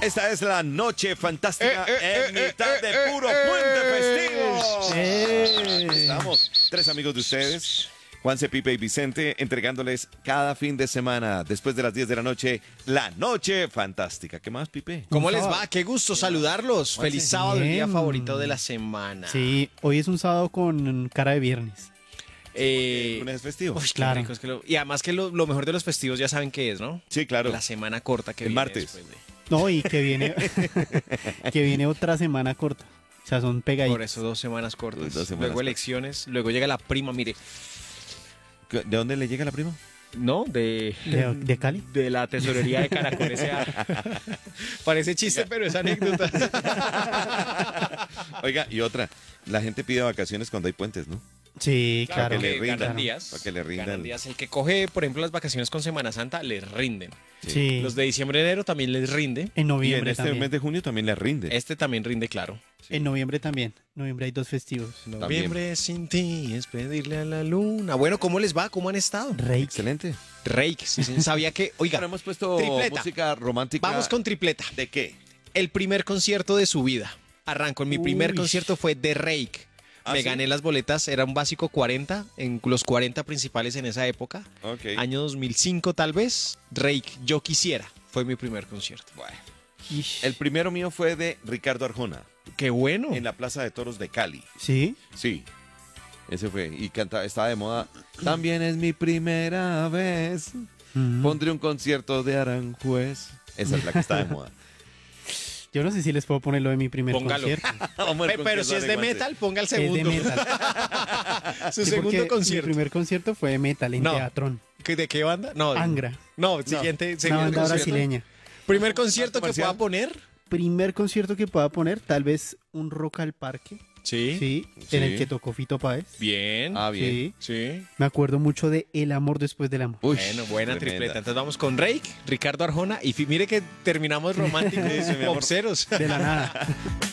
Esta es la noche fantástica en mitad de puro puente festivo. Aquí estamos, tres amigos de ustedes, Juanse, Pipe y Vicente, entregándoles cada fin de semana, después de las 10 de la noche, la noche fantástica. ¿Qué más, Pipe? ¿Cómo les va? Qué gusto saludarlos. Juanse. Feliz sábado, el día Bien. favorito de la semana. Sí, hoy es un sábado con cara de viernes. El lunes es festivo. Uy, qué Claro. rico es que y además que lo mejor de los festivos ya saben qué es, ¿no? Sí, claro. La semana corta que El viene martes. después de- No, y que viene, que viene otra semana corta. O sea, son pegaditos. Por eso 2 semanas cortas. Uy, 2 semanas luego cortas. elecciones, luego llega la prima, mire. ¿De dónde le llega la prima? ¿No? De ¿De Cali? de la tesorería de Caracol S.A. Parece chiste, pero es anécdota. Oiga, y otra, la gente pide vacaciones cuando hay puentes, ¿no? Sí, claro. que le Porque ganan rindan. días. Para que le rindan. Ganan días. El que coge, por ejemplo, las vacaciones con Semana Santa, les rinden. Sí. Los de diciembre y enero también les rinde. En Y en noviembre este también. mes de junio también le rinde. Este también rinde, claro. En noviembre también. Noviembre hay 2 festivos. Noviembre sin ti es pedirle a la luna. Bueno, ¿cómo les va? ¿Cómo han estado? Rey. Excelente. Rake, sí, sí, sabía que... Oiga, Bueno, hemos puesto tripleta. música romántica. Vamos con tripleta. ¿De qué? El primer concierto de su vida. Arranco. Mi primer Uy. concierto fue de Rake. ¿Ah, Me sí? gané las boletas, era un básico 40, en los 40 principales en esa época. Ok. Año 2005 tal vez. Rake, Yo Quisiera, fue mi primer concierto. Bueno. Ish. El primero mío fue de Ricardo Arjona, ¡Qué bueno! en la Plaza de Toros de Cali. ¿Sí? Sí. Ese fue. Y estaba de moda. También es mi primera vez. Mm. Pondré un concierto de Aranjuez. Esa es la que está de moda. Yo no sé si les puedo poner lo de mi primer Póngalo. concierto. Vamos al Pero si concierto es de Guante. metal, ponga el Es de segundo. metal. Su Sí, porque segundo Mi concierto. primer concierto fue de metal en No. Teatrón. ¿De qué banda? No. Angra. No, siguiente. Una siguiente banda concierto. brasileña. Primer concierto que comercial. pueda poner. Primer concierto que pueda poner, tal vez un Rock al Parque. Sí. Sí. Sí. En el que tocó Fito Páez. Bien. Ah, bien. Sí. Sí. Me acuerdo mucho de El amor después del amor. Uy, Bueno, buena tremenda. tripleta. Entonces vamos con Rake, Ricardo Arjona y mire que terminamos románticos, Sí, mi amor. popseros. De la nada.